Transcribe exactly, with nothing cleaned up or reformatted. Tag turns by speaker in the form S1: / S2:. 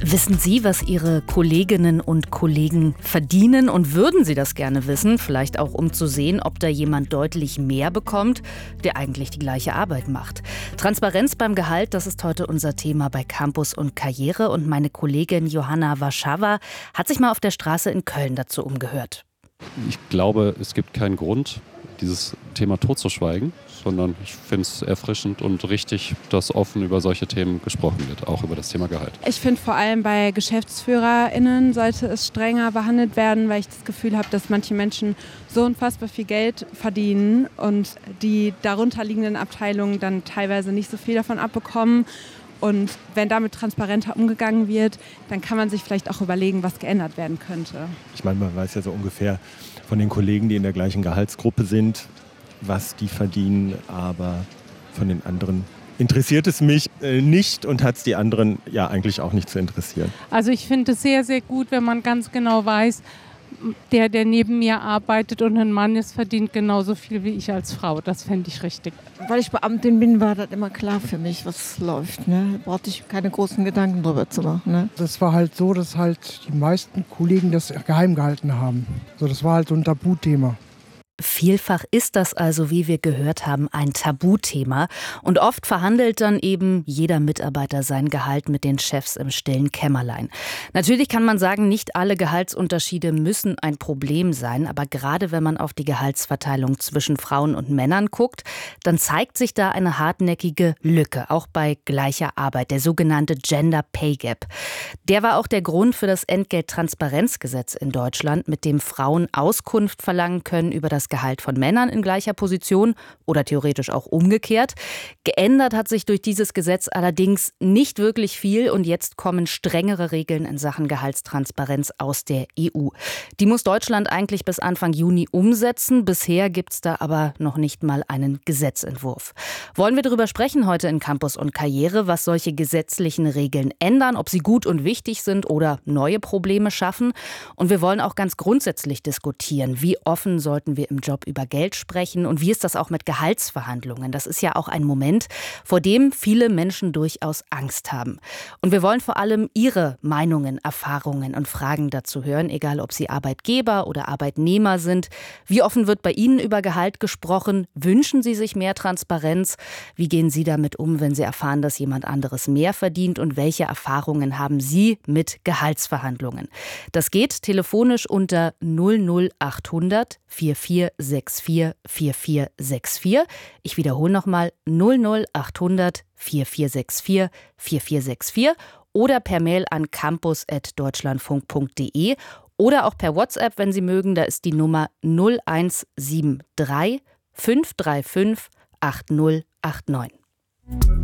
S1: Wissen Sie, was Ihre Kolleginnen und Kollegen verdienen, und würden Sie das gerne wissen? Vielleicht auch, um zu sehen, ob da jemand deutlich mehr bekommt, der eigentlich die gleiche Arbeit macht. Transparenz beim Gehalt, das ist heute unser Thema bei Campus und Karriere. Und meine Kollegin Johanna Warszawa hat sich mal auf der Straße in Köln dazu umgehört.
S2: Ich glaube, es gibt keinen Grund, dieses Thema totzuschweigen, sondern ich finde es erfrischend und richtig, dass offen über solche Themen gesprochen wird, auch über das Thema Gehalt.
S3: Ich finde, vor allem bei GeschäftsführerInnen sollte es strenger behandelt werden, weil ich das Gefühl habe, dass manche Menschen so unfassbar viel Geld verdienen und die darunter liegenden Abteilungen dann teilweise nicht so viel davon abbekommen. Und wenn damit transparenter umgegangen wird, dann kann man sich vielleicht auch überlegen, was geändert werden könnte.
S4: Ich meine, man weiß ja so ungefähr von den Kollegen, die in der gleichen Gehaltsgruppe sind, was die verdienen, aber von den anderen interessiert es mich äh, nicht und hat es die anderen ja eigentlich auch nicht zu interessieren.
S5: Also ich finde es sehr, sehr gut, wenn man ganz genau weiß, der, der neben mir arbeitet und ein Mann ist, verdient genauso viel wie ich als Frau. Das fände ich richtig.
S6: Weil ich Beamtin bin, war das immer klar für mich, was läuft. Ne? Da brauchte ich keine großen Gedanken drüber zu machen. Ne?
S7: Das war halt so, dass halt die meisten Kollegen das geheim gehalten haben. So, das war halt so ein Tabuthema.
S1: Vielfach ist das also, wie wir gehört haben, ein Tabuthema. Und oft verhandelt dann eben jeder Mitarbeiter sein Gehalt mit den Chefs im stillen Kämmerlein. Natürlich kann man sagen, nicht alle Gehaltsunterschiede müssen ein Problem sein. Aber gerade wenn man auf die Gehaltsverteilung zwischen Frauen und Männern guckt, dann zeigt sich da eine hartnäckige Lücke, auch bei gleicher Arbeit, der sogenannte Gender Pay Gap. Der war auch der Grund für das Entgelttransparenzgesetz in Deutschland, mit dem Frauen Auskunft verlangen können über das Gehalt von Männern in gleicher Position oder theoretisch auch umgekehrt. Geändert hat sich durch dieses Gesetz allerdings nicht wirklich viel, und jetzt kommen strengere Regeln in Sachen Gehaltstransparenz aus der E U. Die muss Deutschland eigentlich bis Anfang Juni umsetzen. Bisher gibt es da aber noch nicht mal einen Gesetzentwurf. Wollen wir darüber sprechen heute in Campus und Karriere, was solche gesetzlichen Regeln ändern, ob sie gut und wichtig sind oder neue Probleme schaffen. Und wir wollen auch ganz grundsätzlich diskutieren, wie offen sollten wir im Job über Geld sprechen und wie ist das auch mit Gehaltsverhandlungen. Das ist ja auch ein Moment, vor dem viele Menschen durchaus Angst haben. Und wir wollen vor allem Ihre Meinungen, Erfahrungen und Fragen dazu hören, egal ob Sie Arbeitgeber oder Arbeitnehmer sind. Wie offen wird bei Ihnen über Gehalt gesprochen? Wünschen Sie sich mehr Transparenz? Wie gehen Sie damit um, wenn Sie erfahren, dass jemand anderes mehr verdient? Und welche Erfahrungen haben Sie mit Gehaltsverhandlungen? Das geht telefonisch unter null null acht hundert vier vier sechs vier vier vier sechs vier. Ich wiederhole nochmal null null acht hundert vier vier sechs vier vier vier sechs vier oder per Mail an campus at deutschlandfunk punkt de oder auch per WhatsApp, wenn Sie mögen. Da ist die Nummer null eins sieben drei fünf drei fünf acht null acht neun.